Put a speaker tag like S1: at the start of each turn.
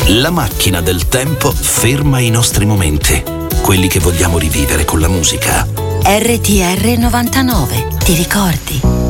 S1: La macchina del tempo ferma i nostri momenti, quelli che vogliamo rivivere con la musica.
S2: RTR 99, ti ricordi?